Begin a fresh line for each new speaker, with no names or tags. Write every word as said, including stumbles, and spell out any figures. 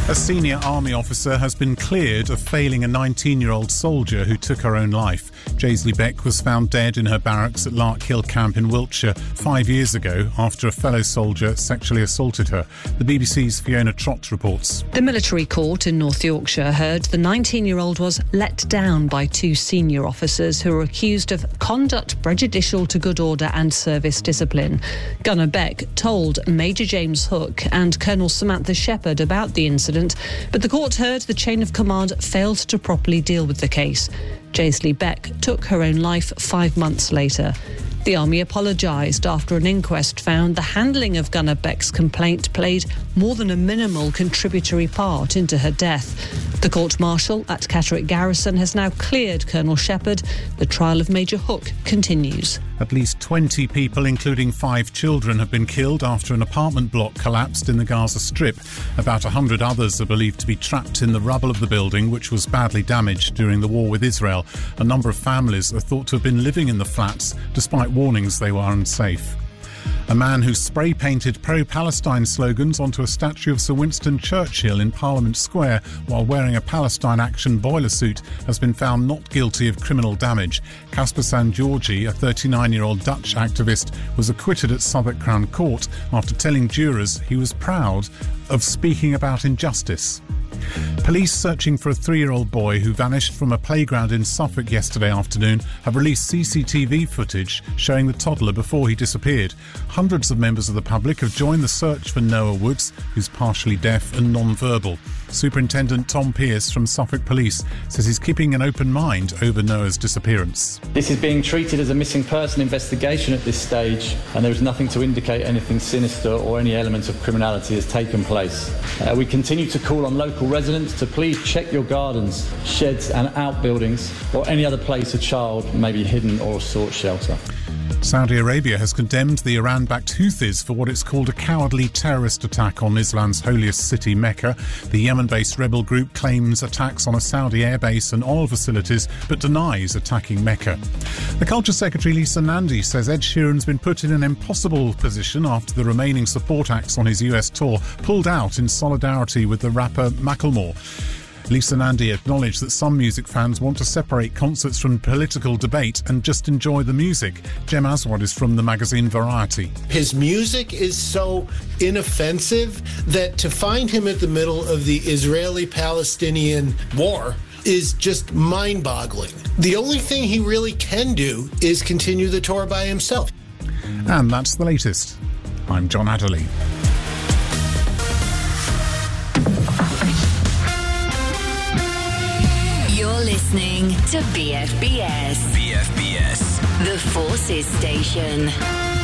A senior army officer has been cleared of failing a nineteen-year-old soldier who took her own life. Jaisley Beck was found dead in her barracks at Larkhill Camp in Wiltshire five years ago after a fellow soldier sexually assaulted her. The B B C's Fiona Trott reports.
The military court in North Yorkshire heard the nineteen-year-old was let down by two senior officers who were accused of conduct prejudicial to good order and service discipline. Gunner Beck told Major James Hook and Colonel Samantha Shepherd about the incident, but the court heard the chain of command failed to properly deal with the case. Jaisley Beck took her own life five months later. The Army apologised after an inquest found the handling of Gunner Beck's complaint played more than a minimal contributory part into her death. The court-martial at Catterick Garrison has now cleared Colonel Shepherd. The trial of Major Hook continues.
At least twenty people, including five children, have been killed after an apartment block collapsed in the Gaza Strip. About one hundred others are believed to be trapped in the rubble of the building, which was badly damaged during the war with Israel. A number of families are thought to have been living in the flats, despite warnings they were unsafe. A man who spray-painted pro-Palestine slogans onto a statue of Sir Winston Churchill in Parliament Square while wearing a Palestine Action boiler suit has been found not guilty of criminal damage. Casper Sangiorgi, a thirty-nine-year-old Dutch activist, was acquitted at Southwark Crown Court after telling jurors he was proud of speaking about injustice. Police searching for a three-year-old boy who vanished from a playground in Suffolk yesterday afternoon have released C C T V footage showing the toddler before he disappeared. Hundreds of members of the public have joined the search for Noah Woods, who's partially deaf and non-verbal. Superintendent Tom Pearce from Suffolk Police says he's keeping an open mind over Noah's disappearance.
This is being treated as a missing person investigation at this stage, and there is nothing to indicate anything sinister or any element of criminality has taken place. Uh, we continue to call on local residents to please check your gardens, sheds and outbuildings or any other place a child may be hidden or sought shelter.
Saudi Arabia has condemned the Iran-backed Houthis for what it's called a cowardly terrorist attack on Islam's holiest city, Mecca. The Yemen-based rebel group claims attacks on a Saudi airbase and oil facilities, but denies attacking Mecca. The Culture Secretary, Lisa Nandy, says Ed Sheeran's been put in an impossible position after the remaining support acts on his U S tour pulled out in solidarity with the rapper Macklemore. Lisa Nandy acknowledged that some music fans want to separate concerts from political debate and just enjoy the music. Jem Aswad is from the magazine Variety.
His music is so inoffensive that to find him at the middle of the Israeli-Palestinian war is just mind-boggling. The only thing he really can do is continue the tour by himself.
And that's the latest. I'm John Adderley.
Listening to B F B S.
B F B S.
The Forces Station.